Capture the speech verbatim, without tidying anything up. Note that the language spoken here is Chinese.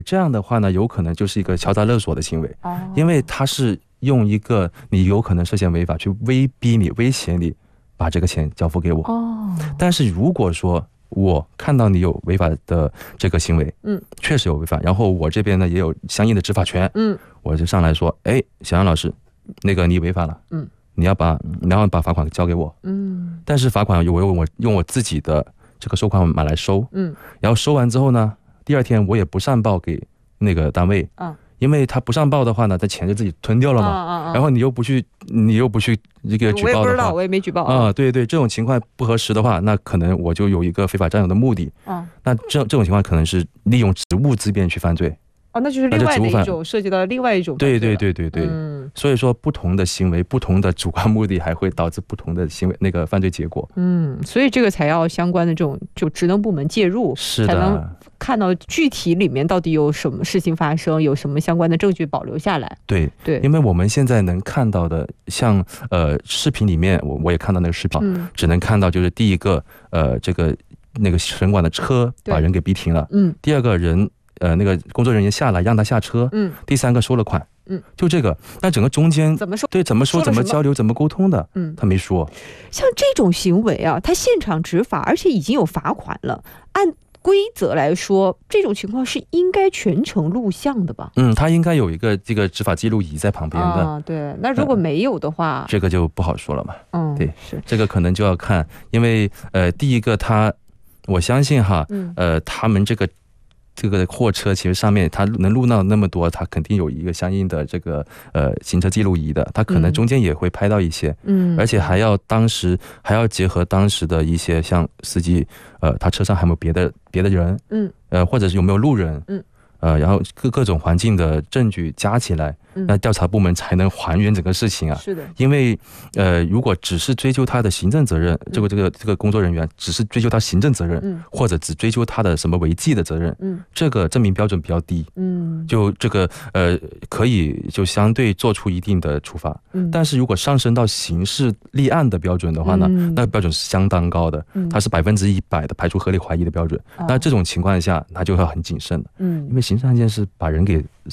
这样的话呢，有可能就是一个敲诈勒索的行为，因为他是用一个你有可能涉嫌违法去威逼你、威胁你把这个钱交付给我。但是如果说我看到你有违法的这个行为，嗯，确实有违法，然后我这边呢也有相应的执法权，嗯，我就上来说，哎，小杨老师，那个你违法了，嗯，你要把然后把罚款交给我，嗯，但是罚款我用我用我自己的这个收款码来收，嗯，然后收完之后呢，第二天我也不上报给那个单位，啊。因为他不上报的话呢，他钱就自己吞掉了嘛。啊啊啊然后你又不去，你又不去这个举报的话，我也不知道，我也没举报啊。对对，这种情况不核实的话，那可能我就有一个非法占有的目的。啊，那这这种情况可能是利用职务之便去犯罪。哦，那就是另外的一种，涉及到另外一种。对对对对对。嗯。所以说，不同的行为、不同的主观目的，还会导致不同的行为那个犯罪结果。嗯，所以这个才要相关的这种就职能部门介入，是的，才能看到具体里面到底有什么事情发生，有什么相关的证据保留下来。对对，因为我们现在能看到的，像呃视频里面，我我也看到那个视频，嗯、只能看到就是第一个呃这个那个城管的车把人给逼停了，嗯，第二个人。呃，那个工作人员下来让他下车，嗯，第三个收了款，嗯，就这个，那整个中间怎么说？对，怎么说？怎么交流？怎么沟通的？嗯，他没说。像这种行为啊，他现场执法，而且已经有罚款了，按规则来说，这种情况是应该全程录像的吧？嗯，他应该有一个这个执法记录仪在旁边的。啊，对。那如果没有的话，呃、这个就不好说了嘛。嗯，对，是这个可能就要看，因为呃，第一个他，我相信哈，嗯、呃，他们这个。这个货车其实上面它能录到那么多，它肯定有一个相应的这个呃行车记录仪的，它可能中间也会拍到一些，嗯，而且还要当时还要结合当时的一些像司机，呃，他车上还有没有别的别的人，嗯，呃，或者是有没有路人，嗯。呃，然后各各种环境的证据加起来，那调查部门才能还原整个事情啊。是的，因为呃，如果只是追究他的行政责任，这个这个这个工作人员只是追究他行政责任，嗯、或者只追究他的什么违纪的责任，嗯，这个证明标准比较低，嗯，就这个呃，可以就相对做出一定的处罚，嗯，但是如果上升到刑事立案的标准的话呢，嗯、那个标准是相当高的，嗯、它是百分之一百的排除合理怀疑的标准，哦、那这种情况下，他就要很谨慎的，嗯，因为。刑事案件是把人给